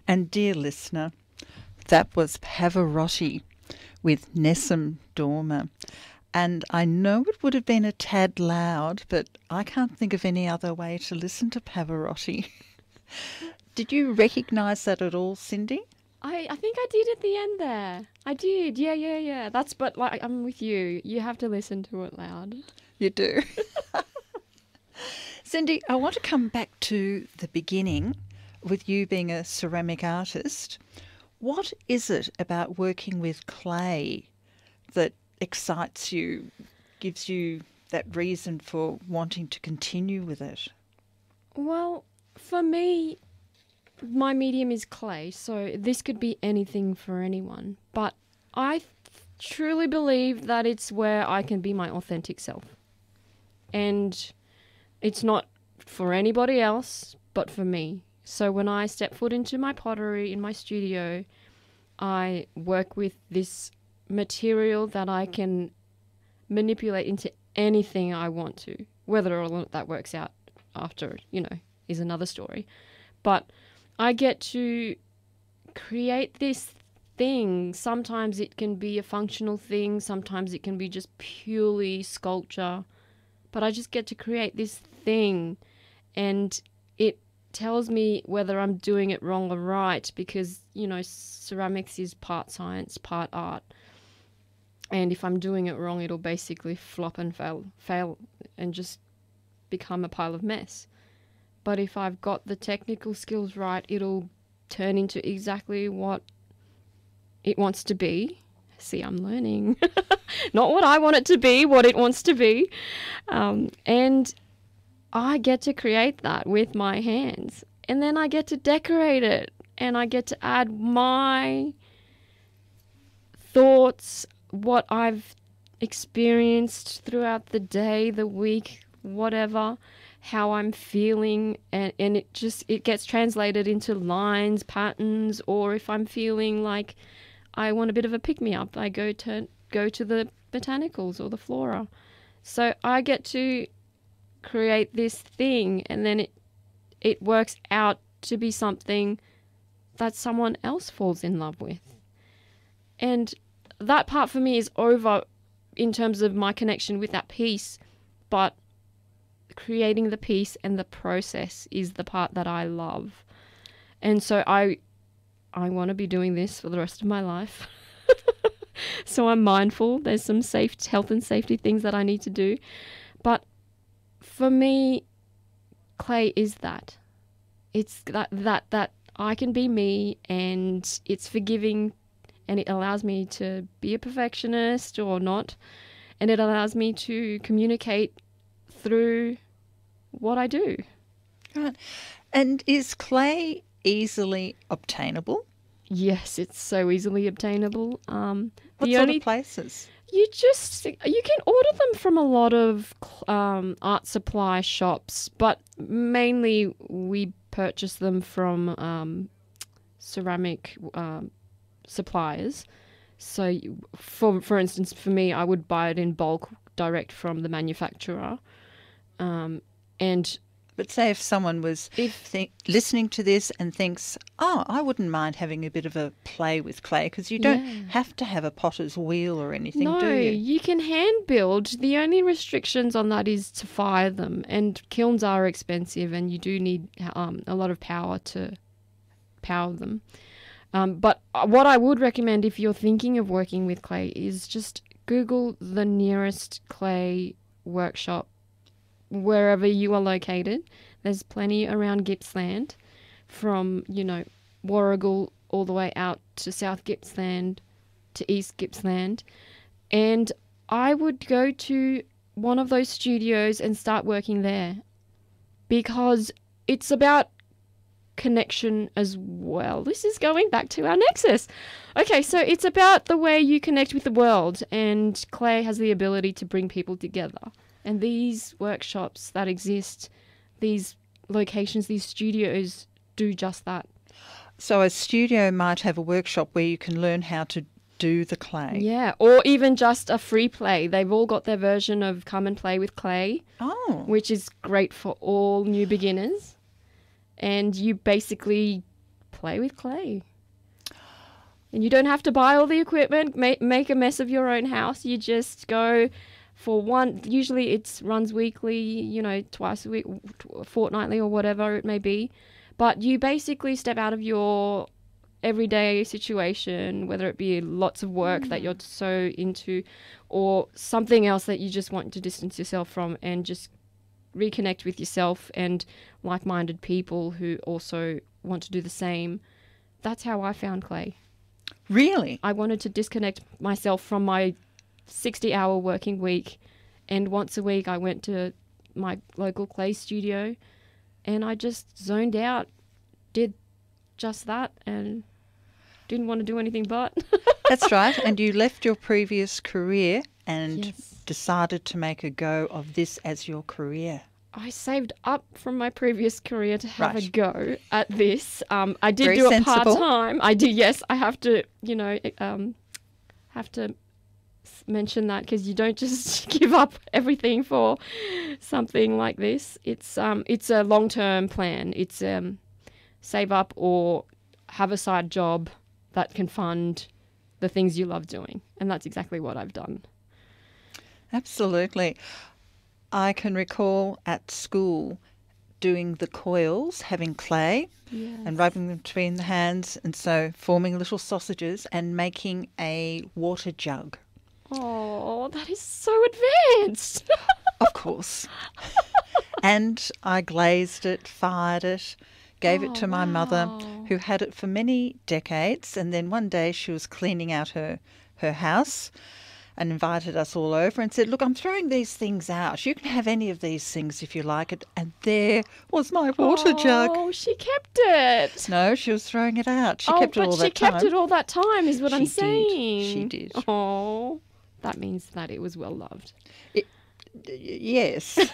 And dear listener, that was Pavarotti with Nessun Dorma. And I know it would have been a tad loud, but I can't think of any other way to listen to Pavarotti. Did you recognise that at all, Cindy? I think I did at the end there. I did. Yeah. But like I'm with you. You have to listen to it loud. You do. Cindy, I want to come back to the beginning with you being a ceramic artist. What is it about working with clay that excites you, gives you that reason for wanting to continue with it? Well, for me, my medium is clay, so this could be anything for anyone. But I truly believe that it's where I can be my authentic self. And it's not for anybody else, but for me. So when I step foot into my pottery in my studio, I work with this material that I can manipulate into anything I want to. Whether or not that works out after, is another story. But I get to create this thing. Sometimes it can be a functional thing. Sometimes it can be just purely sculpture. But I just get to create this thing, and it tells me whether I'm doing it wrong or right, because, ceramics is part science, part art. And if I'm doing it wrong, it'll basically flop and fail and just become a pile of mess. But if I've got the technical skills right, it'll turn into exactly what it wants to be. See, I'm learning. Not what I want it to be, what it wants to be. And I get to create that with my hands. And then I get to decorate it. And I get to add my thoughts, what I've experienced throughout the day, the week, whatever, how I'm feeling, and it gets translated into lines, patterns, or if I'm feeling like I want a bit of a pick-me-up, I go to the botanicals or the flora. So I get to create this thing, and then it works out to be something that someone else falls in love with. And that part for me is over in terms of my connection with that piece, but creating the piece and the process is the part that I love. And so I want to be doing this for the rest of my life. So I'm mindful. There's some health and safety things that I need to do. But for me, clay is that. It's that I can be me, and it's forgiving, and it allows me to be a perfectionist or not, and it allows me to communicate through what I do. Right. And is clay easily obtainable? Yes, it's so easily obtainable. What sort of places? You can order them from a lot of art supply shops, but mainly we purchase them from ceramic suppliers. So, for instance, for me, I would buy it in bulk, direct from the manufacturer. But say if someone was listening to this and thinks, I wouldn't mind having a bit of a play with clay, because you don't have to have a potter's wheel or anything, do you? No, you can hand build. The only restrictions on that is to fire them, and kilns are expensive, and you do need a lot of power to power them. But what I would recommend if you're thinking of working with clay is just Google the nearest clay workshop wherever you are located. There's plenty around Gippsland, from, Warragul all the way out to South Gippsland to East Gippsland. And I would go to one of those studios and start working there, because it's about connection as well. This is going back to our nexus. Okay, so it's about the way you connect with the world, and clay has the ability to bring people together. And these workshops that exist, these locations, these studios do just that. So a studio might have a workshop where you can learn how to do the clay. Yeah, or even just a free play. They've all got their version of Come and Play with Clay, which is great for all new beginners. And you basically play with clay. And you don't have to buy all the equipment, make a mess of your own house. You just go for one. Usually it runs weekly, you know, twice a week, fortnightly or whatever it may be. But you basically step out of your everyday situation, whether it be lots of work that you're so into or something else that you just want to distance yourself from, and just reconnect with yourself and like-minded people who also want to do the same. That's how I found clay. Really? I wanted to disconnect myself from my 60-hour working week, and once a week I went to my local clay studio and I just zoned out, did just that, and didn't want to do anything but. That's right. And you left your previous career and Yes. decided to make a go of this as your career. I saved up from my previous career to have Right. a go at this. I did Very do it sensible. part-time. I do, yes. I have to, you know, mention that, because you don't just give up everything for something like this. It's a long-term plan. It's save up or have a side job that can fund the things you love doing. And that's exactly what I've done. Absolutely. I can recall at school doing the coils, having clay and rubbing them between the hands, and so forming little sausages and making a water jug. Oh, that is so advanced. Of course. And I glazed it, fired it, gave it to my mother, wow. who had it for many decades. And then one day she was cleaning out her house and invited us all over and said, "Look, I'm throwing these things out. You can have any of these things if you like it." And there was my water jug. Oh, she kept it. No, she was throwing it out. She kept it all but that she kept time. it all that time, is what I'm She did. saying. She did. Oh, that means that it was well loved. Yes.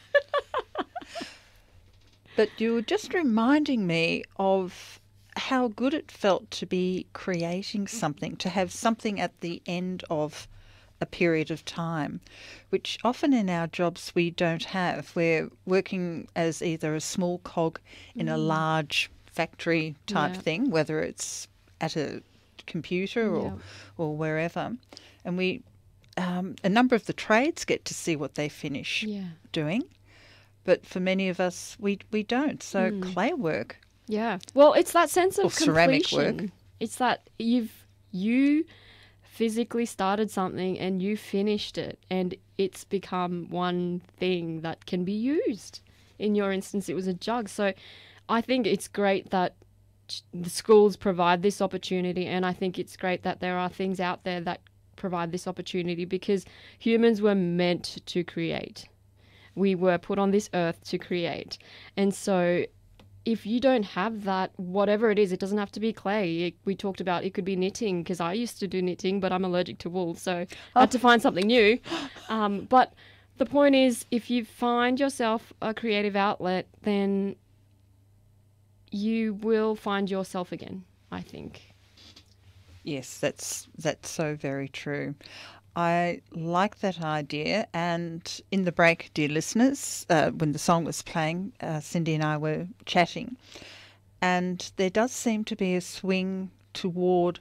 But you were just reminding me of how good it felt to be creating something, to have something at the end of a period of time, which often in our jobs we don't have. We're working as either a small cog in a large factory type Yeah. thing, whether it's at a computer or, Yeah. or wherever. And we, a number of the trades get to see what they finish Yeah. doing, but for many of us, we don't. So clay work, Yeah. Well, it's that sense of Or ceramic completion. work. It's that you physically started something and you finished it, and it's become one thing that can be used. In your instance, it was a jug. So I think it's great that the schools provide this opportunity, and I think it's great that there are things out there that provide this opportunity, because humans were meant to create. We were put on this earth to create. And so if you don't have that, whatever it is, it doesn't have to be clay. We talked about it could be knitting, because I used to do knitting, but I'm allergic to wool, so I had to find something new. But the point is, if you find yourself a creative outlet, then you will find yourself again, I think. yes, that's so very true. I like that idea. And in the break, dear listeners, when the song was playing, Cindy and I were chatting, and there does seem to be a swing toward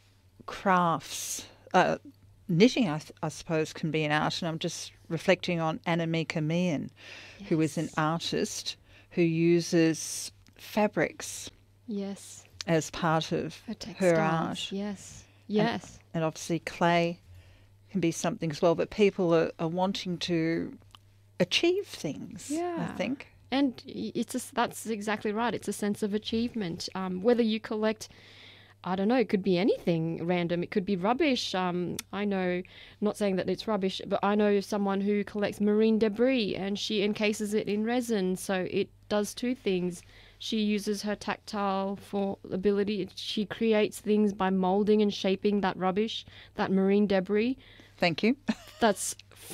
crafts. Knitting, I suppose, can be an art, and I'm just reflecting on Annemieke Meehan, who is an artist who uses fabrics Yes. as part of Her her textiles. art. Yes. Yes. And obviously clay can be something as well, but people are wanting to achieve things, I Yeah. think. And that's exactly right. It's a sense of achievement. Whether you collect, I don't know, it could be anything random. It could be rubbish. I know, not saying that it's rubbish, but I know someone who collects marine debris and she encases it in resin. So it does two things. She uses her tactile for ability. She creates things by molding and shaping that rubbish, that marine debris. Thank you. That's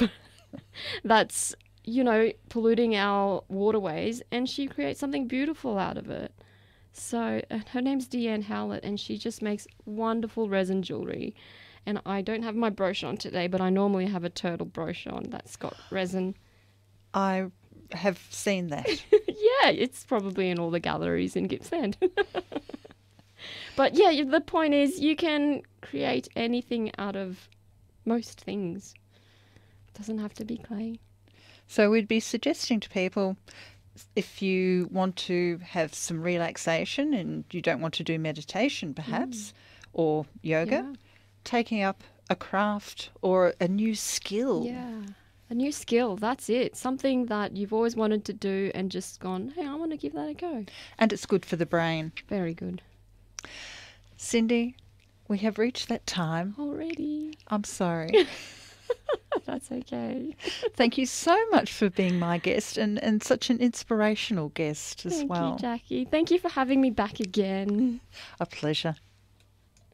that's polluting our waterways, and she creates something beautiful out of it. So her name's Deanne Howlett, and she just makes wonderful resin jewelry. And I don't have my brooch on today, but I normally have a turtle brooch on that's got resin. I have seen that. Yeah, it's probably in all the galleries in Gippsland. But yeah, the point is you can create anything out of most things. It doesn't have to be clay. So we'd be suggesting to people, if you want to have some relaxation and you don't want to do meditation perhaps, or yoga, Yeah. taking up a craft or a new skill. Yeah. A new skill, that's it. Something that you've always wanted to do and just gone, hey, I want to give that a go. And it's good for the brain. Very good. Cindy, we have reached that time. Already. I'm sorry. That's okay. Thank you so much for being my guest and such an inspirational guest as Thank well. you, Jackie. Thank you for having me back again. A pleasure.